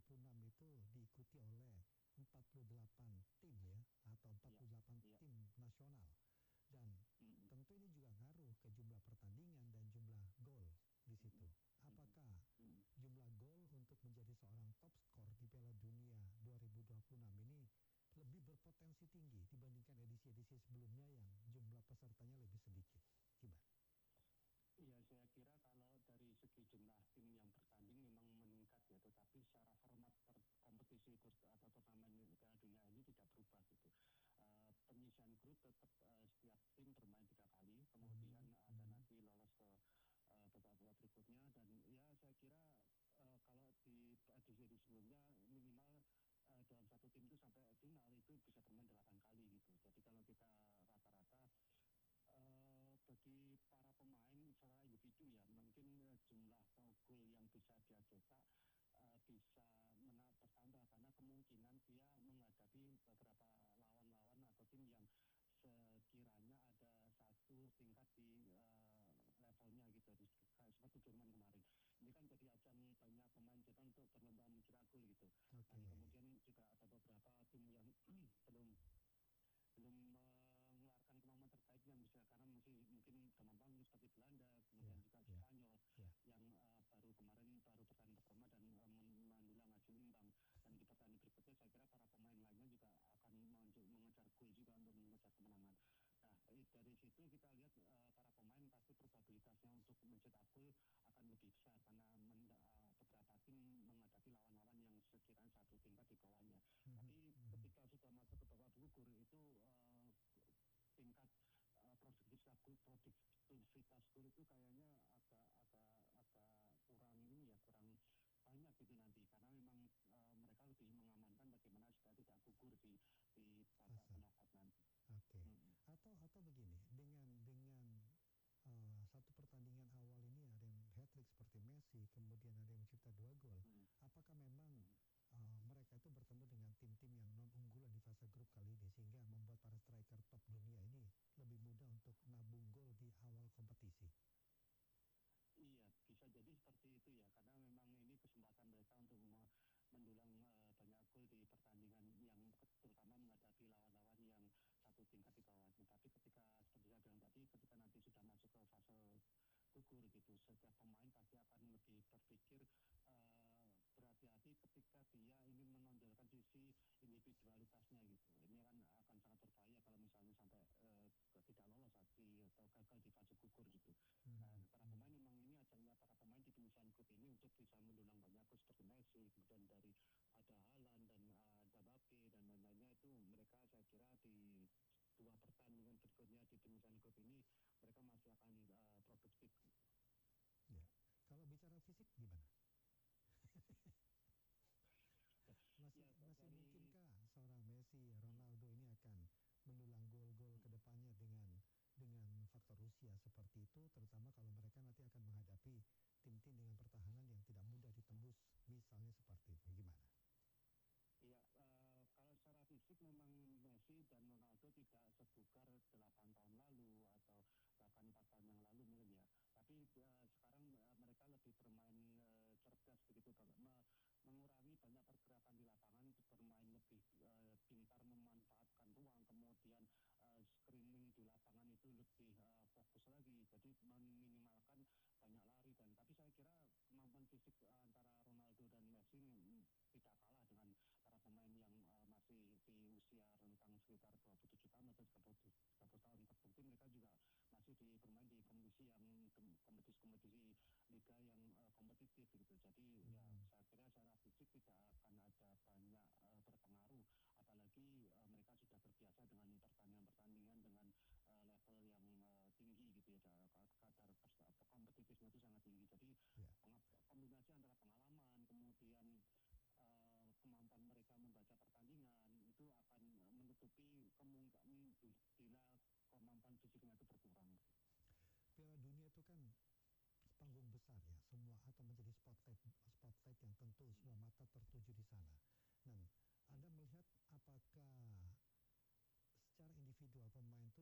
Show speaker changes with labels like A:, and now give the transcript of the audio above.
A: 2026 itu diikuti oleh 48 tim ya, atau 48
B: iya.
A: tim nasional. Dan
B: Mm,
A: tentu ini juga ngaruh ke jumlah pertandingan dan jumlah gol di situ.
B: mm,
A: Apakah
B: mm.
A: jumlah gol untuk menjadi seorang top skor di Piala Dunia 2026 ini lebih berpotensi tinggi dibandingkan edisi-edisi sebelumnya yang jumlah pesertanya lebih sedikit? Gimana?
B: Iya, saya kira kalau dari segi jumlah tim yang bertanding memang meningkat ya, tetapi secara format kompetisi atau turnamen Piala Dunia ini tidak berubah gitu. Penyisian grup tetap setiap tim bermain 3 kali, kemudian ada nanti lolos ke babak berikutnya, dan ya saya kira kalau di edisi sebelumnya minimal dalam satu tim itu sampai final itu bisa bermain 8 kali gitu. Jadi kalau kita rata-rata bagi para pemain secara individu ya mungkin jumlah gol yang bisa dia cetak bisa bertambah karena kemungkinan dia menghadapi beberapa lawan-lawan atau tim yang sekiranya ada satu tingkat di levelnya gitu, seperti Jerman kemarin. Ini kan jadi ajang banyak pemain Jerman untuk berlomba mencetak gol gitu. Dan kemudian juga ada beberapa tim yang belum mengeluarkan kemampuan terbaiknya bisa karena masih mungkin gampang seperti Belanda, kemudian juga Spanyol yang baru pertandingan pertama dan mendulang hasil imbang, dan di pertandingan berikutnya saya kira para pemain lainnya juga akan mengejar gol juga untuk mengejar kemenangan. Nah dari situ kita lihat para pemain pasti probabilitasnya untuk mencetak gol akan lebih besar karena beberapa tim menghadapi lawan-lawan yang sekiranya satu tingkat di bawahnya. Tapi ketika sudah masuk ke babak gugur itu tingkat produktivitas gol itu kayaknya agak kurang kurang banyak gitu nanti karena memang mereka lebih mengamankan bagaimana supaya tidak gugur di babak penokot nanti.
A: Oke. Atau begini, dengan satu pertandingan awal ini ada yang hat-trick seperti Messi, kemudian ada yang mencipta 2 gol. Apakah memang mereka itu bertemu dengan tim-tim yang non unggulan di fase grup kali ini sehingga membuat para striker top dunia ini lebih mudah untuk nabung gol di awal kompetisi?
B: Iya, bisa jadi seperti itu ya, karena memang ini kesempatan mereka untuk mendulang banyak gol di pertandingan yang terutama menghadapi lawan-lawan yang satu tingkat di bawahnya. Tapi ketika seperti saya bilang tadi, ketika nanti sudah masuk ke fase gugur gitu, setiap pemain pasti akan lebih berpikir berhati-hati ketika dia ingin menonjolkan sisi individualitasnya gitu. Ini akan sangat berbahaya kalau misalnya sampai tidak lolos atau gagal di fase gugur gitu. Para pemain memang ini ajangnya para pemain di penyisian grup ini untuk bisa mendulang banyak gol seperti Messi, kemudian dari ada Haaland dan ada Mbappe dan lain-lainnya, itu mereka saya kira di 2 pertandingan berikutnya di penyisian grup ini mereka masih akan produktif.
A: Ya. Kalau bicara fisik gimana? Masih mungkinkah seorang Messi, Ronaldo ini akan mendulang gol-gol ke depannya dengan faktor usia seperti itu, terutama kalau mereka nanti akan menghadapi tim-tim dengan pertahanan yang tidak mudah ditembus, misalnya seperti itu. Gimana?
B: Iya, kalau secara fisik memang Messi dan Ronaldo tidak sebugar 8 tahun lalu atau bahkan 4 tahun yang lalu mungkin ya. Tapi sekarang mereka lebih bermain cerdas begitu, mengurangi banyak pergerakan di lapangan, bermain lebih pintar memanfaatkan ruang, kemudian screening di lapangan itu lebih fokus lagi. Jadi meminimalkan banyak lari, dan tapi saya kira kemampuan fisik antara Ronaldo dan Messi tidak kalah dengan para pemain yang masih di usia rentang sekitar 27